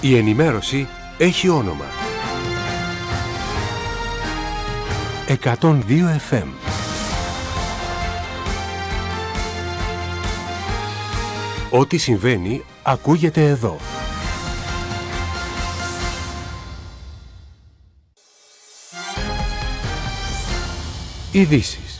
Η ενημέρωση έχει όνομα. 102 FM. Ό,τι συμβαίνει ακούγεται εδώ. Ειδήσεις.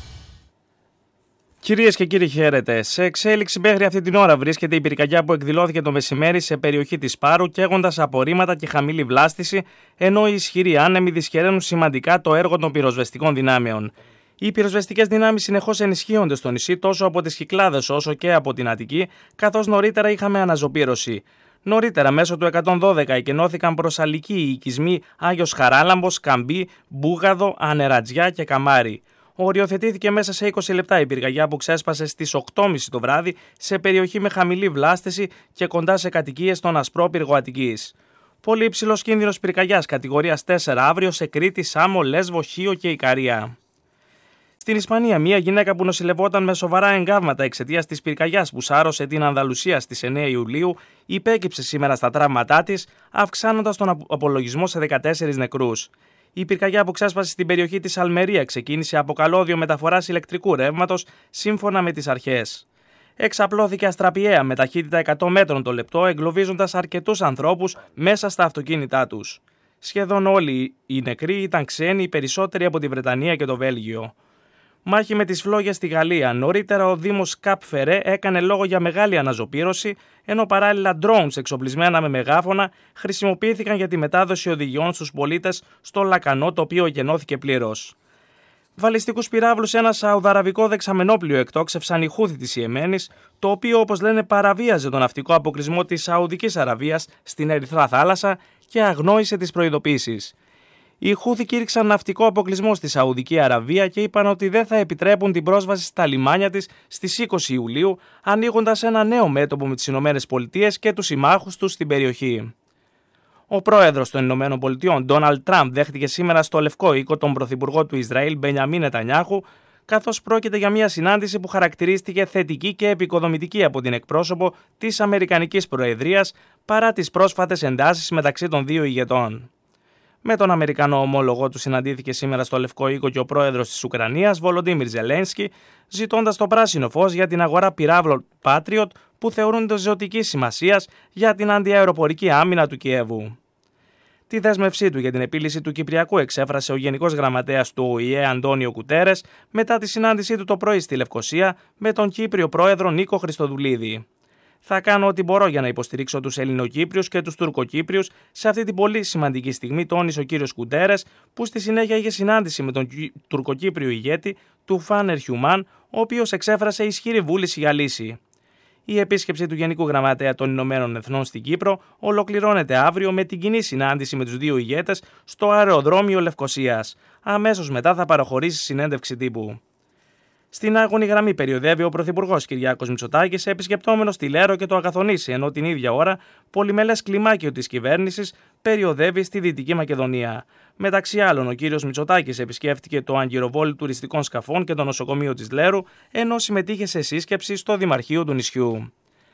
Κυρίες και κύριοι, χαίρετε. Σε εξέλιξη μέχρι αυτή την ώρα βρίσκεται η πυρκαγιά που εκδηλώθηκε το μεσημέρι σε περιοχή της Πάρου, καίγοντας απορρίμματα και χαμηλή βλάστηση, ενώ οι ισχυροί άνεμοι δυσχεραίνουν σημαντικά το έργο των πυροσβεστικών δυνάμεων. Οι πυροσβεστικές δυνάμεις συνεχώς ενισχύονται στο νησί τόσο από τις Κυκλάδες όσο και από την Αττική, καθώς νωρίτερα είχαμε αναζωπήρωση. Νωρίτερα, μέσω του 112 εκενώθηκαν προς Αλική οι οικισμοί Άγιος Χαράλαμπος, Καμπή, Μπούγαδο, Ανερατζιά και Καμάρι. Οριοθετήθηκε μέσα σε 20 λεπτά η πυρκαγιά που ξέσπασε στις 8.30 το βράδυ σε περιοχή με χαμηλή βλάστηση και κοντά σε κατοικίες στον Ασπρόπυργο Αττικής. Πολύ υψηλός κίνδυνος πυρκαγιάς κατηγορίας 4 αύριο σε Κρήτη, Σάμο, Λέσβο, Χίο και Ικαρία. Στην Ισπανία, μια γυναίκα που νοσηλευόταν με σοβαρά εγκάβματα εξαιτίας της πυρκαγιάς που σάρωσε την Ανδαλουσία στις 9 Ιουλίου, υπέκυψε σήμερα στα τραύματά της, αυξάνοντας τον απολογισμό σε 14 νεκρούς. Η πυρκαγιά που ξέσπασε στην περιοχή της Αλμερία ξεκίνησε από καλώδιο μεταφοράς ηλεκτρικού ρεύματος, σύμφωνα με τις αρχές. Εξαπλώθηκε αστραπιαία με ταχύτητα 100 μέτρων το λεπτό, εγκλωβίζοντας αρκετούς ανθρώπους μέσα στα αυτοκίνητά τους. Σχεδόν όλοι οι νεκροί ήταν ξένοι, οι περισσότεροι από τη Βρετανία και το Βέλγιο. Μάχη με τις φλόγες στη Γαλλία. Νωρίτερα ο Δήμος Καπ Φερέ έκανε λόγο για μεγάλη αναζωπήρωση, ενώ παράλληλα drones εξοπλισμένα με μεγάφωνα χρησιμοποιήθηκαν για τη μετάδοση οδηγιών στους πολίτες στο λακανό, το οποίο εκενώθηκε πλήρως. Βαλιστικούς πυράβλους σε ένα σαουδαραβικό δεξαμενόπλιο εκτόξευσαν οι Χούθι της Ιεμένης, το οποίο, όπως λένε, παραβίαζε τον ναυτικό αποκλεισμό της Σαουδικής Αραβίας στην Ερυθρά Θάλασσα και αγνόησε τις προειδοποίησεις. Οι Χούθι κήρυξαν ναυτικό αποκλεισμό στη Σαουδική Αραβία και είπαν ότι δεν θα επιτρέπουν την πρόσβαση στα λιμάνια της στις 20 Ιουλίου, ανοίγοντας ένα νέο μέτωπο με τις ΗΠΑ και τους συμμάχους τους στην περιοχή. Ο πρόεδρος των ΗΠΑ, Ντόναλντ Τραμπ, δέχτηκε σήμερα στο Λευκό Οίκο τον πρωθυπουργό του Ισραήλ, Μπενιαμίν Νετανιάχου, καθώς πρόκειται για μια συνάντηση που χαρακτηρίστηκε θετική και επικοδομητική από την εκπρόσωπο της Αμερικανικής Προεδρίας, παρά τις πρόσφατες εντάσεις μεταξύ των δύο ηγετών. Με τον Αμερικανό ομόλογο του συναντήθηκε σήμερα στο Λευκό Οίκο και ο πρόεδρος της Ουκρανίας, Βολοντίμιρ Ζελένσκι, ζητώντας το πράσινο φως για την αγορά πυράβλων Patriot που θεωρούνται ζωτικής σημασίας για την αντιαεροπορική άμυνα του Κιέβου. Τη δέσμευσή του για την επίλυση του Κυπριακού εξέφρασε ο Γενικός Γραμματέας του ΟΗΕ, Αντώνιο Κουτέρες, μετά τη συνάντησή του το πρωί στη Λευκοσία με τον Κύπριο πρόεδρο Νίκο Χριστοδουλίδη. Θα κάνω ό,τι μπορώ για να υποστηρίξω τους Ελληνοκύπριους και τους Τουρκοκύπριους σε αυτή την πολύ σημαντική στιγμή, τόνισε ο κύριος Κουτέρες, που στη συνέχεια είχε συνάντηση με τον Τουρκοκύπριο ηγέτη του Φάνερ Χιουμάν, ο οποίος εξέφρασε ισχυρή βούληση για λύση. Η επίσκεψη του Γενικού Γραμματέα των Ηνωμένων Εθνών στην Κύπρο ολοκληρώνεται αύριο με την κοινή συνάντηση με τους δύο ηγέτες στο αεροδρόμιο Λευκοσίας. Αμέσως μετά θα παραχωρήσει συνέντευξη τύπου. Στην άγωνη γραμμή περιοδεύει ο Πρωθυπουργός Κυριάκος Μητσοτάκης, επισκεπτόμενος τη Λέρο και το Αγαθονήσι, ενώ την ίδια ώρα πολυμελές κλιμάκιο της κυβέρνησης περιοδεύει στη Δυτική Μακεδονία. Μεταξύ άλλων, ο κύριος Μητσοτάκης επισκέφτηκε το αγκυροβόλι τουριστικών σκαφών και το νοσοκομείο της Λέρου, ενώ συμμετείχε σε σύσκεψη στο Δημαρχείο του νησιού.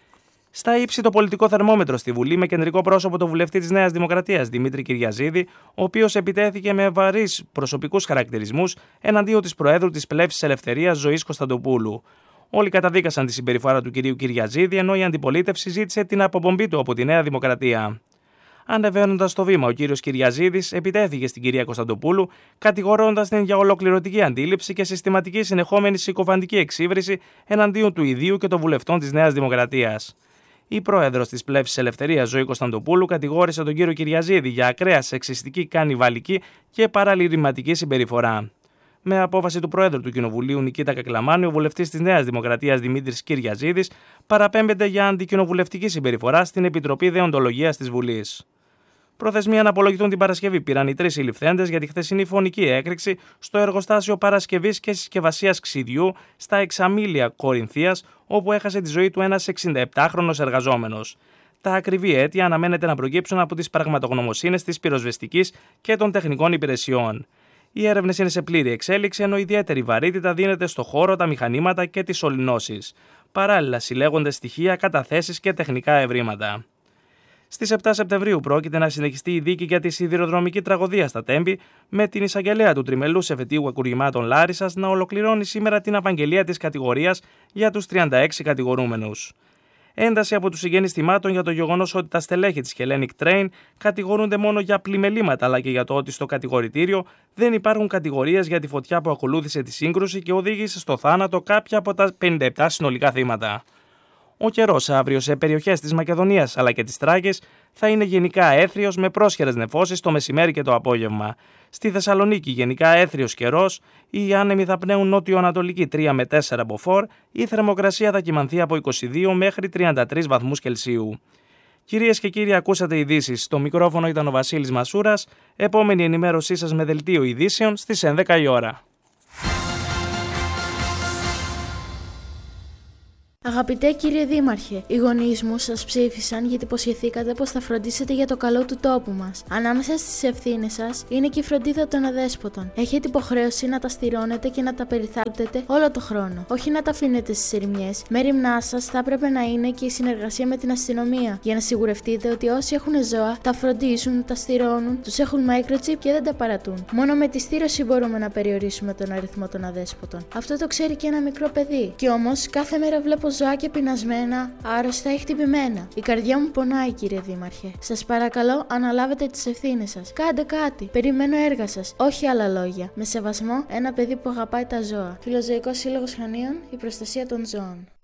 Στα ύψη το πολιτικό θερμόμετρο στη Βουλή, με κεντρικό πρόσωπο το βουλευτή της Νέας Δημοκρατίας Δημήτρη Κυριαζίδη, ο οποίος επιτέθηκε με βαρύς προσωπικούς χαρακτηρισμούς εναντίον της Προέδρου της Πλεύσης Ελευθερίας Ζωής Κωνσταντοπούλου. Όλοι καταδίκασαν τη συμπεριφορά του κυρίου Κυριαζίδη, ενώ η αντιπολίτευση ζήτησε την αποπομπή του από τη Νέα Δημοκρατία. Ανεβαίνοντας στο βήμα, ο κύριος Κυριαζίδης επιτέθηκε στην κυρία Κωνσταντοπούλου, κατηγορώντας την για ολοκληρωτική αντίληψη και συστηματική συνεχόμενη συκοφαντική εξύβριση εναντίον του ιδίου και των βουλευτών της Νέας Δημοκρατίας. Η πρόεδρος της Πλεύσης Ελευθερίας Ζωή Κωνσταντοπούλου κατηγόρησε τον κύριο Κυριαζίδη για ακραία σεξιστική, κανιβαλική και παραλυρηματική συμπεριφορά. Με απόφαση του Προέδρου του Κοινοβουλίου Νικήτα Κακλαμάνη, ο βουλευτής της Νέας Δημοκρατίας Δημήτρης Κυριαζίδης παραπέμπεται για αντικοινοβουλευτική συμπεριφορά στην Επιτροπή Δεοντολογίας της Βουλής. Προθεσμία να απολογηθούν την Παρασκευή πήραν οι τρεις συλληφθέντες για τη χθεσινή φωνική έκρηξη στο εργοστάσιο παρασκευής και συσκευασίας ξυδιού στα Εξαμήλια Κορινθίας, όπου έχασε τη ζωή του ένας 67χρονος εργαζόμενος. Τα ακριβή αίτια αναμένεται να προκύψουν από τις πραγματογνωμοσύνες της πυροσβεστικής και των τεχνικών υπηρεσιών. Οι έρευνες είναι σε πλήρη εξέλιξη, ενώ ιδιαίτερη βαρύτητα δίνεται στο χώρο, τα μηχανήματα και τις σωληνώσεις. Παράλληλα, συλλέγονται στοιχεία, καταθέσεις και τεχνικά ευρήματα. Στις 7 Σεπτεμβρίου πρόκειται να συνεχιστεί η δίκη για τη σιδηροδρομική τραγωδία στα Τέμπη, με την εισαγγελέα του τριμελούς εφετείου ακουργημάτων Λάρισσας να ολοκληρώνει σήμερα την απαγγελία της κατηγορίας για τους 36 κατηγορούμενους. Ένταση από τους συγγενείς θυμάτων για το γεγονός ότι τα στελέχη της Hellenic Train κατηγορούνται μόνο για πλημελήματα, αλλά και για το ότι στο κατηγορητήριο δεν υπάρχουν κατηγορίες για τη φωτιά που ακολούθησε τη σύγκρουση και οδήγησε στο θάνατο κάποια από τα 57 συνολικά θύματα. Ο καιρός αύριο σε περιοχές της Μακεδονίας αλλά και της Τράκης θα είναι γενικά έθριος με πρόσχερες νεφώσεις το μεσημέρι και το απόγευμα. Στη Θεσσαλονίκη γενικά έθριος καιρός, οι άνεμοι θα πνέουν νότιο-ανατολική 3 με 4 μποφόρ, η θερμοκρασία θα κυμανθεί από 22 μέχρι 33 βαθμούς Κελσίου. Κυρίες και κύριοι, ακούσατε ειδήσεις. Στο μικρόφωνο ήταν ο Βασίλης Μασούρας. Επόμενη ενημέρωσή σας με δελτίο ειδήσεων στις 11 η ώρα. Αγαπητέ κύριε Δήμαρχε, οι γονείς μου σας ψήφισαν γιατί υποσχεθήκατε πως θα φροντίσετε για το καλό του τόπου μας. Ανάμεσα στις ευθύνες σας είναι και η φροντίδα των αδέσποτων. Έχετε υποχρέωση να τα στηρώνετε και να τα περιθάλπτετε όλο το χρόνο. Όχι να τα αφήνετε στις ερημιές. Μέριμνά σας θα έπρεπε να είναι και η συνεργασία με την αστυνομία, για να σιγουρευτείτε ότι όσοι έχουν ζώα τα φροντίζουν, τα στηρώνουν, τους έχουν microchip και δεν τα παρατούν. Μόνο με τη στήρωση μπορούμε να περιορίσουμε τον αριθμό των αδέσποτων. Αυτό το ξέρει και ένα μικρό παιδί. Κι όμως κάθε μέρα βλέπω ζωάκια πεινασμένα, άρρωστα ή χτυπημένα. Η καρδιά μου πονάει, κύριε Δήμαρχε. Σας παρακαλώ, αναλάβετε τις ευθύνες σας. Κάντε κάτι. Περιμένω έργα σας. Όχι άλλα λόγια. Με σεβασμό, ένα παιδί που αγαπάει τα ζώα. Φιλοζωικός Σύλλογος Χανίων, η προστασία των ζώων.